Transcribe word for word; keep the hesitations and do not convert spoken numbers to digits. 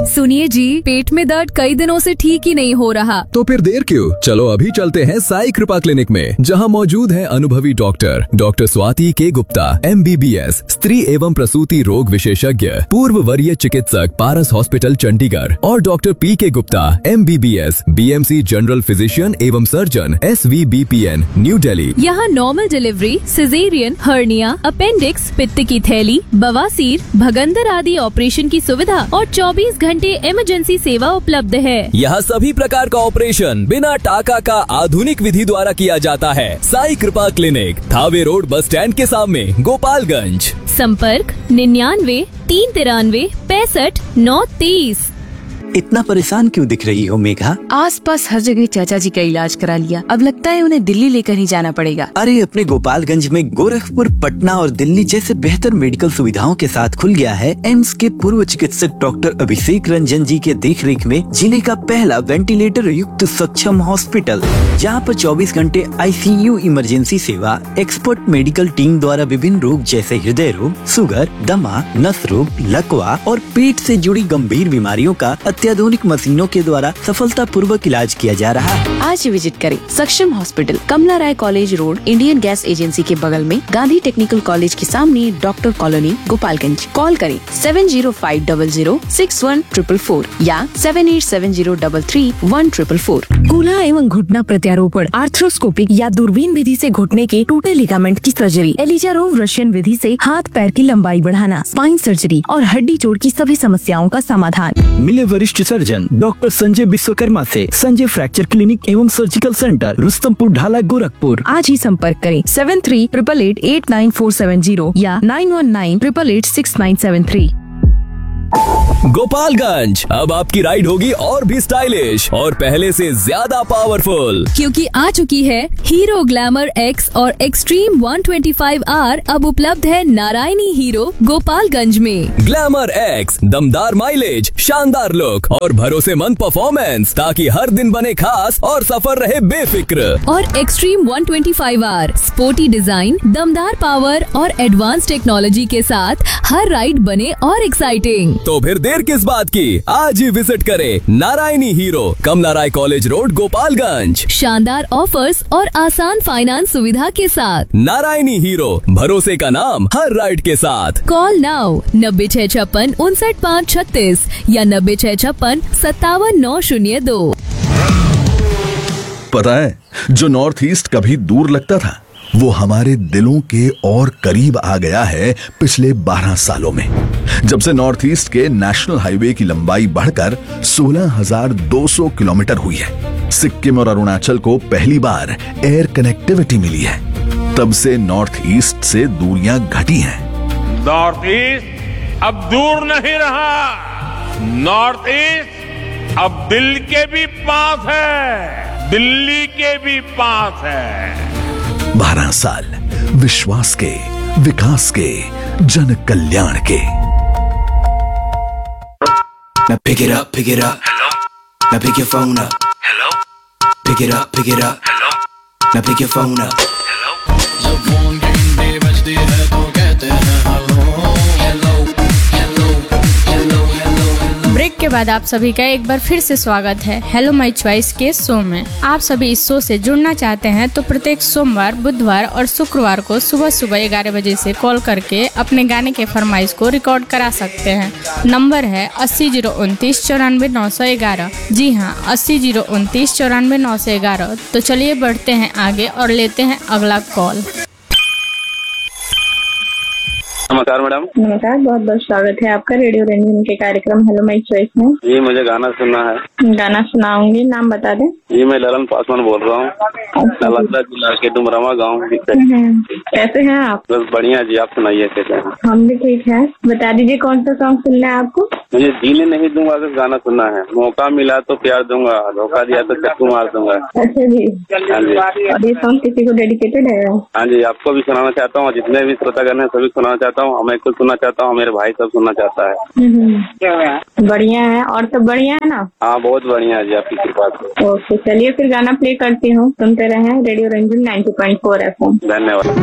सुनिए जी, पेट में दर्द कई दिनों से ठीक ही नहीं हो रहा। तो फिर देर क्यों, चलो अभी चलते हैं साई कृपा क्लिनिक में, जहां मौजूद है अनुभवी डॉक्टर डॉक्टर स्वाति के Gupta, M B B S, स्त्री एवं प्रसूति रोग विशेषज्ञ, पूर्व वरीय चिकित्सक, पारस हॉस्पिटल चंडीगढ़, और डॉक्टर पी के Gupta, M B B S, B M C general physician एवं surgeon, S V B P N, new Delhi. यहाँ normal delivery, caesarean, hernia, appendix, पित्त की थैली, बवासीर, भगंदर आदि ऑपरेशन की सुविधा और चौबीस घंटे इमरजेंसी सेवा उपलब्ध है। यहाँ सभी प्रकार का ऑपरेशन बिना टाका का आधुनिक विधि द्वारा किया जाता है। साई कृपा clinic, Thawe road, bus stand के सामने, गोपालगंज। संपर्क निन्यानवे तीन तिरानवे पैंसठ नौ तीस। इतना परेशान क्यों दिख रही हो मेघा? आसपास हर जगह चाचा जी का इलाज करा लिया, अब लगता है उन्हें दिल्ली लेकर ही जाना पड़ेगा। अरे अपने गोपालगंज में गोरखपुर, पटना और दिल्ली जैसे बेहतर मेडिकल सुविधाओं के साथ खुल गया है एम्स के पूर्व चिकित्सक डॉक्टर अभिषेक रंजन जी के देखरेख में जिले का पहला वेंटिलेटर युक्त सक्षम हॉस्पिटल, जहाँ पर चौबीस घंटे आई सी यू इमरजेंसी सेवा, एक्सपर्ट मेडिकल टीम द्वारा विभिन्न रोग जैसे हृदय रोग, शुगर, दमा, नस रोग, लकवा और पेट से जुड़ी गंभीर बीमारियों का अत्याधुनिक मशीनों के द्वारा सफलता पूर्वक इलाज किया जा रहा है। आज विजिट करें सक्षम हॉस्पिटल, कमला राय college road, Indian gas agency के बगल में, गांधी टेक्निकल कॉलेज के सामने, डॉक्टर कॉलोनी, गोपालगंज। कॉल करें seven zero five double zero six one triple four या seven eight seven zero double three one triple four. कूल्हा एवं घुटना प्रत्यारोपण, आर्थ्रोस्कोपिक या दूरबीन विधि से घुटने के टूटे लिगामेंट की सर्जरी, एलिजारोव रशियन विधि से हाथ पैर की लंबाई बढ़ाना, स्पाइन सर्जरी और हड्डी जोड़ की सभी समस्याओं का समाधान। मिले वरिष्ठ सर्जन डॉक्टर संजय विश्वकर्मा से संजय फ्रैक्चर क्लिनिक एवं सर्जिकल सेंटर, रुस्तमपुर ढाला, गोरखपुर। आज ही संपर्क करें seven three triple eight eight nine four seven zero या nine one nine triple eight six nine seven three. Gopalganj, अब आपकी राइड होगी और भी स्टाइलिश और पहले से ज्यादा पावरफुल, क्योंकि आ चुकी है हीरो ग्लैमर एक्स और extreme one twenty five are. अब उपलब्ध है नारायणी हीरो गोपालगंज में। ग्लैमर एक्स, दमदार माइलेज, शानदार लुक और भरोसेमंद परफॉर्मेंस, ताकि हर दिन बने खास और सफर रहे बेफिक्र। और extreme one twenty five are, sporty design, दमदार पावर और एडवांस टेक्नोलॉजी के साथ हर राइड बने और एक्साइटिंग। तो फिर देर किस बात की, आज ही विजिट करें नारायणी हीरो, कमला राय कॉलेज रोड, गोपालगंज। शानदार ऑफर्स और आसान फाइनेंस सुविधा के साथ। नारायणी हीरो, भरोसे का नाम हर राइड के साथ। कॉल नाउ नब्बे छह छप्पन उनसठ पाँच छत्तीस या नब्बे छह छप्पन सत्तावन नौ शून्य दो। पता है, जो नॉर्थ ईस्ट कभी दूर लगता था, वो हमारे दिलों के और करीब आ गया है पिछले बारह सालों में, जब से नॉर्थ ईस्ट के नेशनल हाईवे की लंबाई बढ़कर सोलह हज़ार दो सौ किलोमीटर हुई है। सिक्किम और अरुणाचल को पहली बार एयर कनेक्टिविटी मिली है, तब से नॉर्थ ईस्ट से दूरियां घटी हैं। नॉर्थ ईस्ट अब दूर नहीं रहा, नॉर्थ ईस्ट अब दिल के भी पास है, दिल्ली के भी पास है। बारह साल विश्वास के, विकास के, जन कल्याण के। Now pick it up, pick it up. Hello. Now pick your phone up. Hello. Pick it up, pick it up. Hello. Now pick your phone up. Hello. जब फोन घंटे बजते हैं तो कहते हैं hello hello hello hello hello. Break के बाद आप सभी का एक बार फिर से स्वागत है हेलो माय चॉइस के शो में। आप सभी इस शो से जुड़ना चाहते हैं तो प्रत्येक सोमवार, बुधवार और शुक्रवार को सुबह सुबह ग्यारह बजे से कॉल करके अपने गाने के फरमाइश को रिकॉर्ड करा सकते हैं। नंबर है अस्सी जीरो उनतीस चौरानवे नौ सौ ग्यारह। जी हाँ, अस्सी जीरो उनतीस चौरानवे नौ सौ ग्यारह। तो चलिए बढ़ते हैं आगे और लेते हैं अगला कॉल। नमस्कार मैडम। नमस्कार, बहुत बहुत स्वागत है आपका रेडियो रंजन के कार्यक्रम हेलो माय चॉइस में। जी मुझे गाना सुनना है। गाना सुनाऊंगी, नाम बता दें। जी मैं ललन पासवान बोल रहा हूँ, नालंदा जिला के डुमरामा गाँव। कैसे हैं आप? बस बढ़िया जी, आप सुनाइए कैसे हैं? हम भी ठीक है। बता दीजिए कौन सा सॉन्ग सुनना है आपको? मुझे जीने नहीं दूंगा अगर गाना सुनना है। मौका मिला तो प्यार दूंगा, धोखा दिया तो चक्कू मार दूंगा। अच्छा जी। हाँ जी। और ये सॉन्ग किसी को डेडिकेटेड है? हाँ जी, आपको भी सुनाना चाहता हूँ, जितने भी श्रोतागण हैं सभी सुनाना चाहता हूँ। मैं खुद सुनना चाहता हूँ, मेरे भाई सब सुनना चाहता है। बढ़िया है। और सब बढ़िया है ना? हाँ बहुत बढ़िया है जी, आपकी कृपा से। ओके, चलिए फिर गाना प्ले करती हूँ, सुनते रहें radio Ranjan ninety point four F M. धन्यवाद।